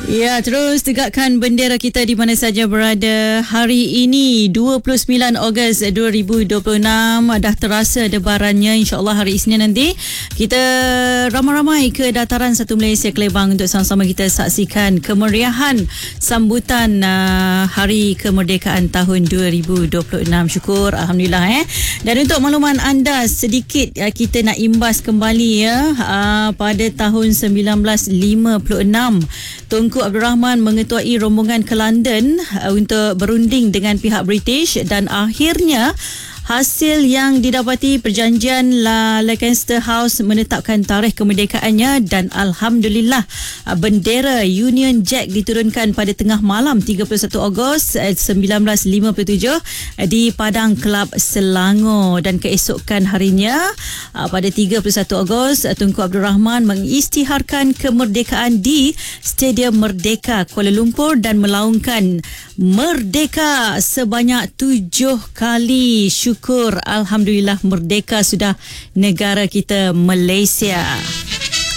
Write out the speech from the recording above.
Ya, terus tegakkan bendera kita di mana saja berada. Hari ini 29 Ogos 2026 dah terasa debarannya. InsyaAllah hari Isnin nanti kita ramai-ramai ke dataran Satu Malaysia Kelebang untuk sama-sama kita saksikan kemeriahan sambutan Hari Kemerdekaan tahun 2026. Syukur, Alhamdulillah. Dan untuk makluman anda sedikit, kita nak imbas kembali pada tahun 1956 Tunku Abdul Rahman mengetuai rombongan ke London untuk berunding dengan pihak British, dan akhirnya hasil yang didapati perjanjian Lancaster House menetapkan tarikh kemerdekaannya, dan Alhamdulillah bendera Union Jack diturunkan pada tengah malam 31 Ogos 1957 di Padang Kelab Selangor. Dan keesokan harinya pada 31 Ogos Tunku Abdul Rahman mengisytiharkan kemerdekaan di Stadium Merdeka Kuala Lumpur dan melaungkan Merdeka sebanyak 7 kali. Syukur, Alhamdulillah merdeka sudah negara kita Malaysia.